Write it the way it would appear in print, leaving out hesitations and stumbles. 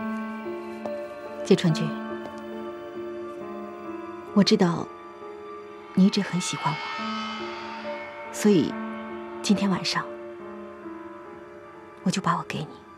季春君，我知道你一直很喜欢我，所以今天晚上我就把我给你。